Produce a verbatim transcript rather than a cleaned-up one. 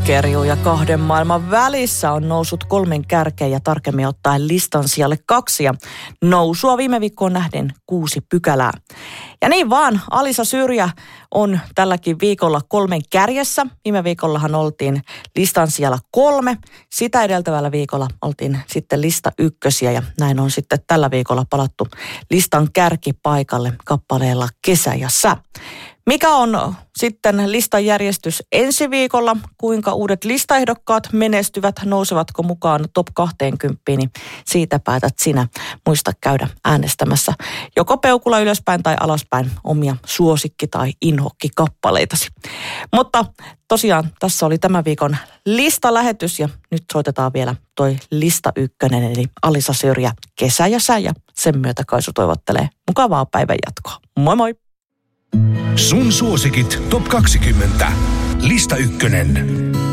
Kerju ja kahden maailman välissä on noussut kolmen kärkeen ja tarkemmin ottaen listan sijalle kaksi ja nousua viime viikkoon nähden kuusi pykälää. Ja niin vaan, Alisa Syrjä on tälläkin viikolla kolmen kärjessä. Viime viikollahan oltiin listan sijalla kolme. Sitä edeltävällä viikolla oltiin sitten lista ykkösiä ja näin on sitten tällä viikolla palattu listan kärkipaikalle kappaleella Kesä ja sä. Mikä on sitten listan järjestys ensi viikolla? Kuinka uudet listaehdokkaat menestyvät? Nousevatko mukaan top kaksikymmentä? Niin siitä päätät sinä. Muista käydä äänestämässä joko peukula ylöspäin tai alaspäin omia suosikki- tai inhokkikappaleitasi. Mutta tosiaan tässä oli tämän viikon listalähetys ja nyt soitetaan vielä toi lista ykkönen eli Alisa Syrjä, Kesä ja sä ja sen myötä Kaisu toivottelee mukavaa päivän jatkoa. Moi moi! Sun suosikit top kaksikymmentä. Lista ykkönen.